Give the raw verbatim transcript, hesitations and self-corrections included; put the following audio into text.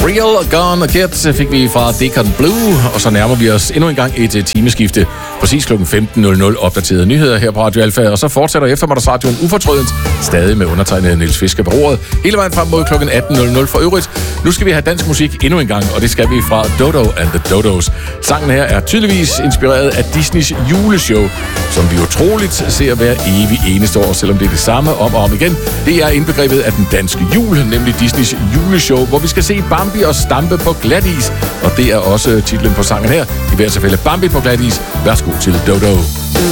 Real Gone Kid fik vi fra Deacon Blue, og så nærmer vi os endnu en gang et timeskifte. Præcis klokken femten nul nul opdaterede nyheder her på Radio Alfa, og så fortsætter eftermiddagsradioen ufortrødent, stadig med undertegnet Niels Fisker på roret, hele vejen frem mod klokken atten nul nul for øvrigt. Nu skal vi have dansk musik endnu en gang, og det skal vi fra Dodo and the Dodos. Sangen her er tydeligvis inspireret af Disneys juleshow, som vi utroligt ser hver evig eneste år, selvom det er det samme om og om igen. Det er indbegrebet af den danske jul, nemlig Disneys juleshow, hvor vi skal se Bambi og stampe på glatis. Og det er også titlen på sangen her. I hvert tilfælde Bambi på glatis. Værsgo til Dodo.